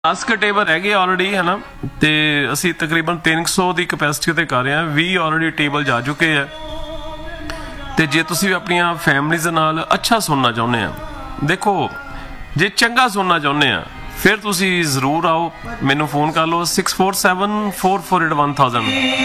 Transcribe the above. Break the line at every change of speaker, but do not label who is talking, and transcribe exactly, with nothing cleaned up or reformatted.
ਦਸ ਕੁ ਟੇਬਲ ਰਹਿ ਗਏ ਆਲਰੇਡੀ ਹੈ ਨਾ, ਤੇ ਅਸੀਂ ਤਕਰੀਬਨ ਤਿੰਨ ਸੌ ਦੀ ਕਪੈਸਿਟੀ ਤੇ ਕਰ ਰਹੇ ਹਾਂ। ਵੀਹ ਆਲਰੇਡੀ ਟੇਬਲ ਜਾ ਚੁੱਕੇ ਆ। ਤੇ ਜੇ ਤੁਸੀਂ ਵੀ ਆਪਣੀਆਂ ਫੈਮਲੀਜ਼ ਨਾਲ ਅੱਛਾ ਸੁਣਨਾ ਚਾਹੁੰਦੇ ਆ, ਦੇਖੋ ਜੇ ਚੰਗਾ ਸੁਣਨਾ ਚਾਹੁੰਦੇ ਆ ਫਿਰ ਤੁਸੀਂ ਜ਼ਰੂਰ ਆਓ, ਮੈਨੂੰ ਫੋਨ ਕਰ ਲਓ six four seven four four eight one thousand.